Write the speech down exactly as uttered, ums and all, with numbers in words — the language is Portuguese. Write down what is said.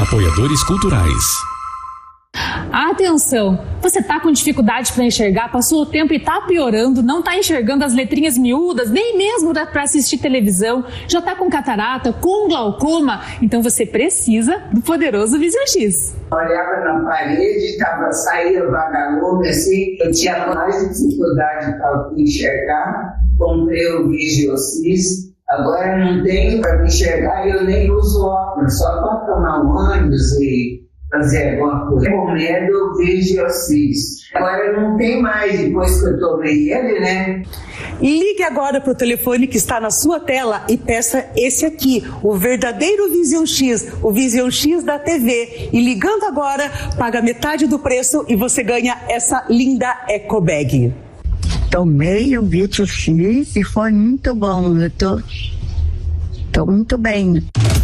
Apoiadores culturais. Atenção! Você tá com dificuldade para enxergar, passou o tempo e tá piorando, não tá enxergando as letrinhas miúdas, nem mesmo para assistir televisão, já tá com catarata, com glaucoma, então você precisa do poderoso Vision X. Olhava na parede, tava, saía vagalume assim, eu tinha mais dificuldade para enxergar, comprei o Vision X, agora não tenho para enxergar e eu nem uso óculos, só para tomar um ônibus e fazer alguma coisa. Recomendo o Vision X. Agora não tem mais, depois que eu tomei ele, né? Ligue agora para o telefone que está na sua tela e peça esse aqui, o verdadeiro Vision X, o Vision X da T V. E ligando agora, paga metade do preço e você ganha essa linda Eco Bag. Tomei o Vision X e foi muito bom. Eu tô, tô muito bem.